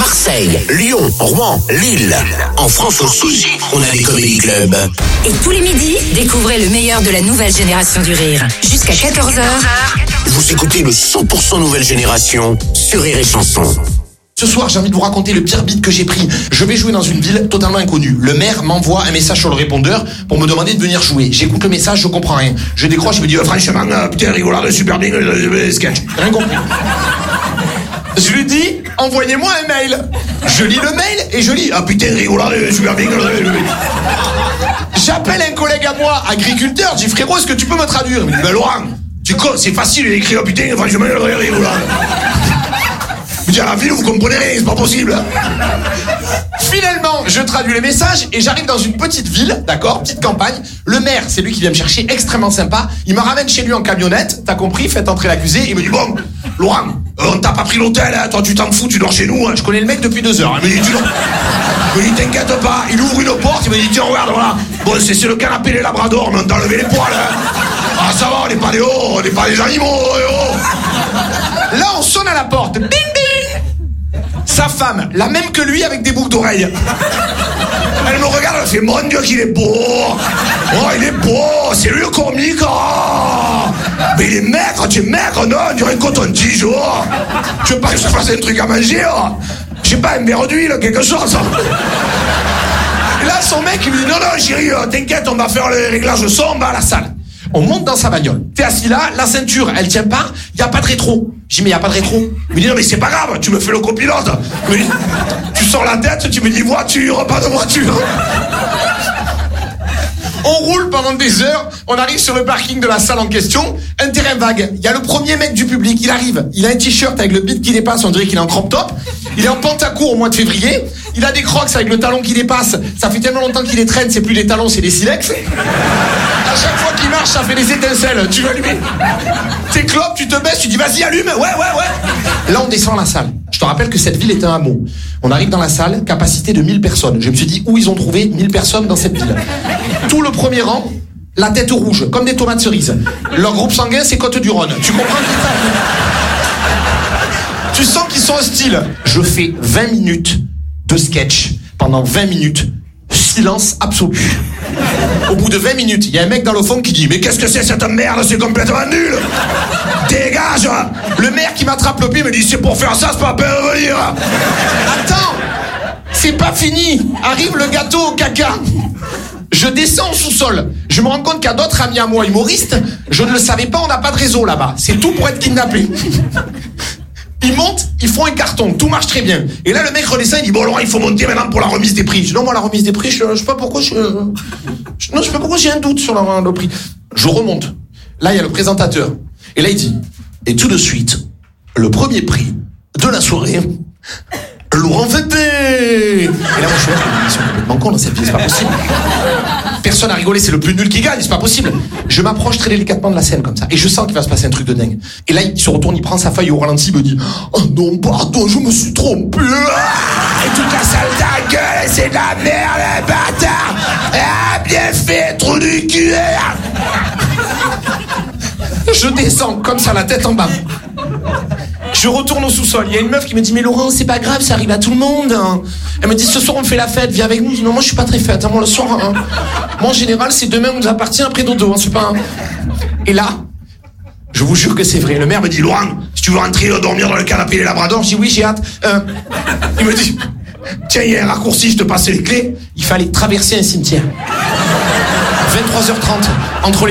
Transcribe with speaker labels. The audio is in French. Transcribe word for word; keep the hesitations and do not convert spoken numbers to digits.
Speaker 1: Marseille, Lyon, Rouen, Lille. En France aussi, on a des comédie clubs.
Speaker 2: Et tous les midis, découvrez le meilleur de la nouvelle génération du rire. Jusqu'à quatorze heures.
Speaker 1: Vous écoutez le cent pour cent nouvelle génération sur Rire et Chanson.
Speaker 3: Ce soir, j'ai envie de vous raconter le pire beat que j'ai pris. Je vais jouer dans une ville totalement inconnue. Le maire m'envoie un message sur le répondeur pour me demander de venir jouer. J'écoute le message, je comprends rien. Je décroche, je me dis euh, franchement, euh, putain, rigolade, super bien, euh, sketch. Rien compris. Je lui dis, envoyez-moi un mail. Je lis le mail et je lis, ah putain, rigolade, super bien. J'appelle un collègue à moi, agriculteur, je dis frérot, est-ce que tu peux me traduire? Il me dit, ben Laurent, tu con, c'est facile, il écrit, ah putain, franchement, rigolade. Je me dis, à la ville, vous comprenez rien, c'est pas possible. Finalement, je traduis le message et j'arrive dans une petite ville, d'accord, petite campagne. Le maire, c'est lui qui vient me chercher, extrêmement sympa. Il me ramène chez lui en camionnette, t'as compris, faites entrer l'accusé. Il me dit, bon, Laurent, euh, on t'a pas pris l'hôtel, hein, toi tu t'en fous, tu dors chez nous. Hein. Je connais le mec depuis deux heures. Hein. Il me dit, tu dors. Il me dit, t'inquiète pas. Il ouvre une porte, il me dit, tiens, regarde, voilà. Bon, c'est, c'est le canapé des labradors, mais on t'a enlevé les poils. Hein. Ah, ça va, on n'est pas des hauts, on n'est pas des animaux. Oh. Là, on sonne à la porte. Bing, bing. Sa femme, la même que lui avec des boucles d'oreilles. Elle me regarde, elle fait, mon Dieu qu'il est beau. Oh, il est beau, c'est lui le comique. Oh. Mais il est maigre, tu es maigre, non, on dirait un coton-tige. Oh. Tu veux pas que je te fasse un truc à manger? Oh. Je sais pas, un verre d'huile, quelque chose. Et là, son mec, il me dit, non, non, chérie, t'inquiète, on va faire les réglages son, on va à la salle. On monte dans sa bagnole. T'es assis là, la ceinture, elle tient pas, y a pas de rétro. J'ai dit, mais y a pas de rétro. Il me dit, non, mais c'est pas grave, tu me fais le copilote. Il me dit, tu sors la tête, tu me dis voiture, pas de voiture. On roule pendant des heures, on arrive sur le parking de la salle en question, un terrain vague. Il y a le premier mec du public, il arrive. Il a un t-shirt avec le bit qui dépasse, on dirait qu'il est en crop top. Il est en pantacourt au mois de février. Il a des crocs avec le talon qui dépasse. Ça fait tellement longtemps qu'il les traîne, c'est plus des talons, c'est des silex. À chaque fois qu'il marche, ça fait des étincelles. Tu veux allumer? Tes clopes, tu te baisses, tu dis vas-y, allume. Ouais, ouais, ouais. Là, on descend la salle. Je te rappelle que cette ville est un hameau. On arrive dans la salle, capacité de mille personnes. Je me suis dit, où ils ont trouvé mille personnes dans cette ville? Tout le premier rang, la tête rouge, comme des tomates cerises. Leur groupe sanguin, c'est Côte-du-Rhône. Tu comprends qu'ils Tu sens qu'ils sont hostiles. Je fais vingt minutes de sketch. Pendant vingt minutes, silence absolu. Au bout de vingt minutes, il y a un mec dans le fond qui dit, mais qu'est-ce que c'est cette merde, c'est complètement nul. Dégage. Le maire qui m'attrape le pied me dit, c'est pour faire ça, c'est pas à peine de venir. Attends, c'est pas fini. Arrive le gâteau au caca. Je descends au sous-sol. Je me rends compte qu'il y a d'autres amis à moi humoristes. Je ne le savais pas, on n'a pas de réseau là-bas. C'est tout pour être kidnappé. Ils montent, ils font un carton, tout marche très bien. Et là, le mec redescend, il dit, bon, Laurent, il faut monter maintenant pour la remise des prix. Je dis, non, moi, la remise des prix, je, je sais pas pourquoi, je, je, non, je sais pas pourquoi j'ai un doute sur la, le prix. Je remonte. Là, il y a le présentateur. Et là, il dit, et tout de suite, le premier prix de la soirée, Laurent Fété. Et là, moi, je suis là, ils sont complètement cons dans cette vie, c'est pas possible. Personne n'a rigolé, c'est le plus nul qui gagne, c'est pas possible. Je m'approche très délicatement de la scène comme ça, et je sens qu'il va se passer un truc de dingue. Et là, il se retourne, il prend sa feuille au ralenti, il me dit, oh non, pardon, je me suis trompé. Et toute la salle ta gueule, c'est de la merde, bâtard. Ah, bien fait, trou du cul. Je descends comme ça, la tête en bas. Je retourne au sous-sol. Il y a une meuf qui me dit, mais Laurent, c'est pas grave, ça arrive à tout le monde. Elle me dit, ce soir on fait la fête, viens avec nous. Je dis, non, moi je suis pas très fête. Hein, moi le soir, hein. Moi en général, c'est demain on nous appartient après dodo. Hein, c'est pas. Un... Et là, je vous jure que c'est vrai. Le maire me dit, Laurent, si tu veux rentrer dormir dans le canapé des labradors, je dis oui, j'ai hâte. Euh... Il me dit, tiens, il y a un raccourci, je te passe les clés. Il fallait traverser un cimetière. vingt-trois heures trente entre les